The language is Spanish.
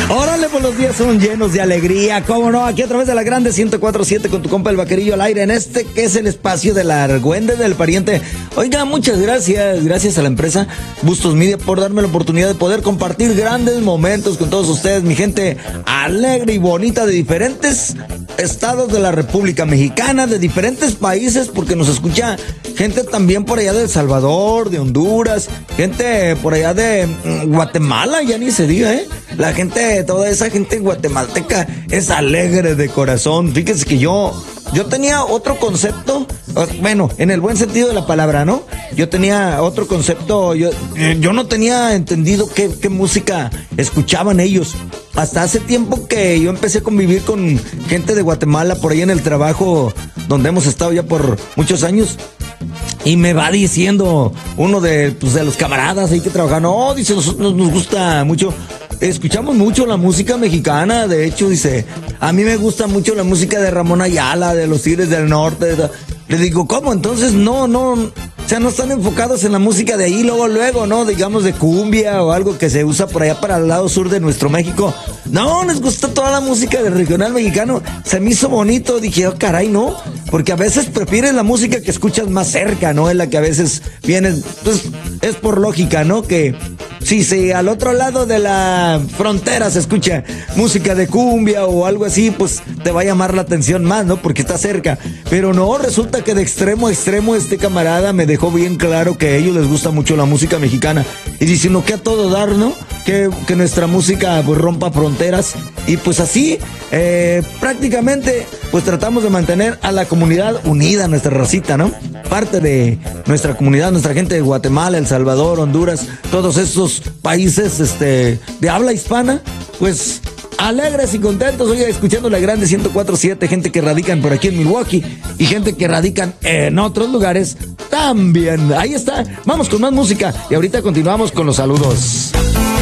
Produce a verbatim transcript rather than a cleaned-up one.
Órale, pues los días son llenos de alegría, cómo no, aquí a través de la Grande ciento cuatro punto siete con tu compa el Vaquerillo al aire, en este que es el espacio de la Argüende del Pariente. Oiga, muchas gracias, gracias a la empresa Bustos Media por darme la oportunidad de poder compartir grandes momentos con todos ustedes, mi gente alegre y bonita de diferentes estados de la República Mexicana, de diferentes países, porque nos escucha gente también por allá de El Salvador, de Honduras, gente por allá de mm, Guatemala, ya ni se diga, ¿eh? La gente, toda esa gente guatemalteca es alegre de corazón. Fíjense que yo, yo tenía otro concepto, bueno, en el buen sentido de la palabra, ¿no? Yo tenía otro concepto, yo, yo no tenía entendido qué, qué música escuchaban ellos. Hasta hace tiempo que yo empecé a convivir con gente de Guatemala por ahí en el trabajo donde hemos estado ya por muchos años. Y me va diciendo uno de, pues, de los camaradas ahí que trabajan, no, dice, nosotros nos gusta mucho, escuchamos mucho la música mexicana, de hecho, dice, a mí me gusta mucho la música de Ramón Ayala, de los Tigres del Norte. Le digo, ¿cómo? Entonces, no, no, o sea, no están enfocados en la música de ahí, luego, luego, ¿no? Digamos de cumbia o algo que se usa por allá para el lado sur de nuestro México. No, les gusta toda la música del regional mexicano. Se me hizo bonito, dije, oh, caray, ¿no? Porque a veces prefieres la música que escuchas más cerca, ¿no? Es la que a veces viene, pues, es por lógica, ¿no? Que si sí, al otro lado de la frontera se escucha música de cumbia o algo así, pues te va a llamar la atención más, ¿no? Porque está cerca. Pero no, resulta que de extremo a extremo este camarada me dejó bien claro que a ellos les gusta mucho la música mexicana. Y diciendo que a todo dar, ¿no? Que, que nuestra música pues rompa fronteras. Y pues así, eh, prácticamente, pues tratamos de mantener a la comunidad unida, nuestra racita, ¿no? Parte de nuestra comunidad, nuestra gente de Guatemala, El Salvador, Honduras, todos estos países este, de habla hispana, pues alegres y contentos, oye, escuchando la Grande ciento cuatro punto siete, gente que radican por aquí en Milwaukee y gente que radican en otros lugares también. Ahí está, vamos con más música y ahorita continuamos con los saludos.